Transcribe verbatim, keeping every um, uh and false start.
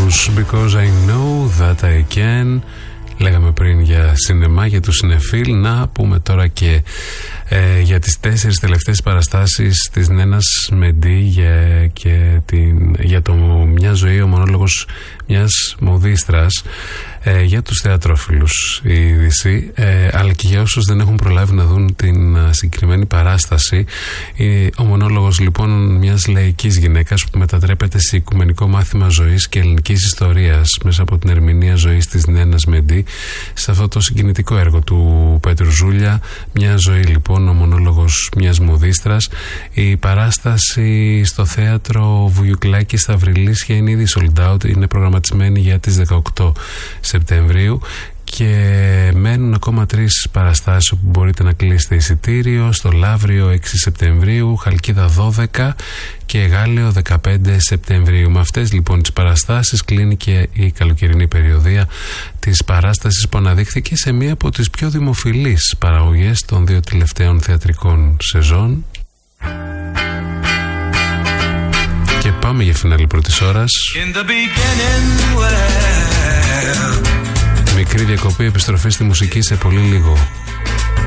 τους Because I Know That I Can. Λέγαμε πριν για σινεμά, για τους συνεφίλ. Να πούμε τώρα και ε, για τις τέσσερις τελευταίες παραστάσεις της Νένας Μεντή για, και την, για το «Μια ζωή, ο μονόλογος μιας μοδίστρας», ε, για τους θεατρόφιλους η είδηση, ε, αλλά και για όσους δεν έχουν προλάβει να δουν την α, συγκεκριμένη παράσταση. Ε, ο μονόλογος λοιπόν μιας λαϊκής γυναίκας που μετατρέπεται σε οικουμενικό μάθημα ζωής και ελληνικής ιστορίας μέσα από την ερμηνεία ζωής της Νένας Μεντή σε αυτό το συγκινητικό έργο του Πέτρου Ζούλια. Μια ζωή λοιπόν, ο μονόλογος μιας μοδίστρας. Η παράσταση στο θέατρο Βουγιουκλάκη Σταυριλίσια είναι ήδη sold out, είναι προγραμματισμένη για τις δεκαοκτώ Σεπτεμβρίου και μένουν ακόμα τρεις παραστάσεις όπου μπορείτε να κλείσετε εισιτήριο: στο Λαύριο έξι Σεπτεμβρίου, Χαλκίδα δώδεκα και Γάλλιο δεκαπέντε Σεπτεμβρίου. Με αυτές λοιπόν τις παραστάσεις κλείνει και η καλοκαιρινή περιοδία της παράστασης που αναδείχθηκε σε μία από τις πιο δημοφιλείς παραγωγές των δύο τελευταίων θεατρικών σεζόν. Και πάμε για φινάλη πρώτης ώρας. Μικρή διακοπή, επιστροφή στη μουσική σε πολύ λίγο.